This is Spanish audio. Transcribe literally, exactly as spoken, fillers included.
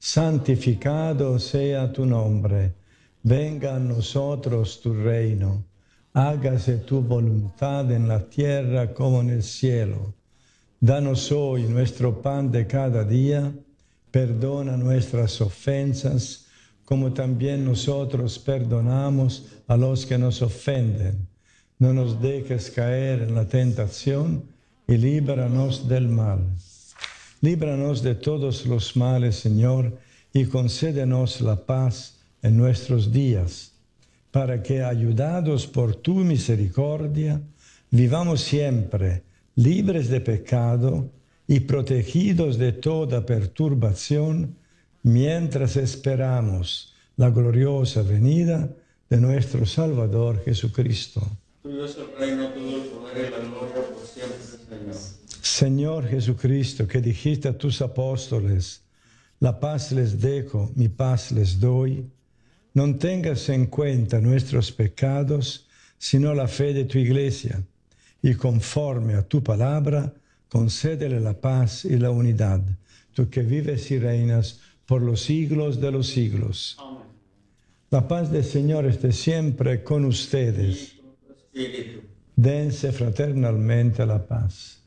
santificado sea tu nombre, venga a nosotros tu reino, hágase tu voluntad en la tierra como en el cielo. Danos hoy nuestro pan de cada día, perdona nuestras ofensas, como también nosotros perdonamos a los que nos ofenden. No nos dejes caer en la tentación y líbranos del mal. Líbranos de todos los males, Señor, y concédenos la paz en nuestros días, para que, ayudados por tu misericordia, vivamos siempre libres de pecado y protegidos de toda perturbación, mientras esperamos la gloriosa venida de nuestro Salvador Jesucristo. Tuyo es el reino, todo el poder y la gloria por siempre, Señor. Señor Jesucristo, que dijiste a tus apóstoles, la paz les dejo, mi paz les doy, no tengas en cuenta nuestros pecados, sino la fe de tu Iglesia, y conforme a tu palabra, concédele la paz y la unidad, tú que vives y reinas por los siglos de los siglos. Amén. La paz del Señor esté siempre con ustedes. Espíritu. Dense fraternalmente la paz.